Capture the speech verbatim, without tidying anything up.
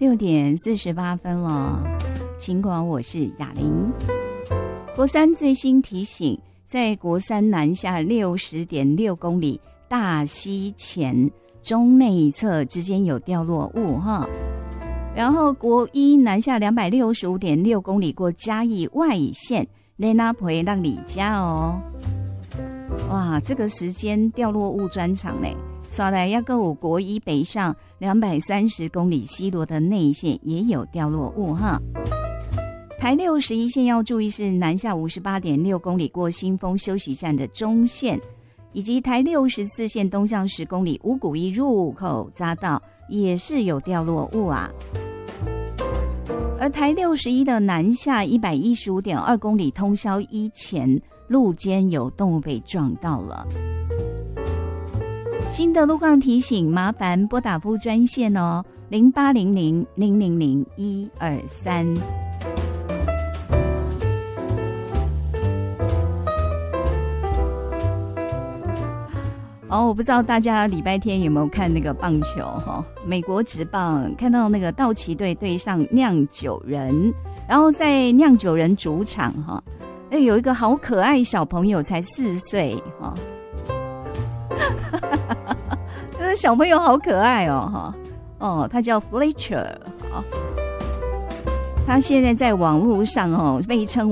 六点四十八分了，尽管我是雅玲。国三最新提醒，在国三南下六十点六公里大溪前中内侧之间有掉落物哈。然后国一南下两百六十五点六公里过嘉义外线雷纳培让里加哦。哇，这个时间掉落物专场呢，刷来要购五国一北上两百三十公里西螺的内线也有掉落物哈。台六十一线要注意是南下五十八点六公里过新丰休息站的中线，以及台六十四线东向十公里五股一入口匝道也是有掉落物啊。而台六十一的南下一百一十五点二公里通霄一前路肩有动物被撞到了。新的路况提醒，麻烦拨打服务专线哦，零八零零零零零一二三。哦，我不知道大家礼拜天有没有看那个棒球哈？美国职棒看到那个道奇队对上酿酒人，然后在酿酒人主场哈，那有一个好可爱小朋友，才四岁哈，这个小朋友好可爱哦哈，哦，他叫 Fletcher 哈，他现在在网络上哦被称为